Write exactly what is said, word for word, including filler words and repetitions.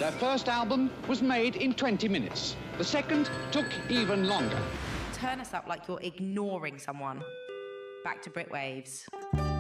Their first album was made in twenty minutes. The second took even longer. Turn us up like you're ignoring someone. Back to Britwaves.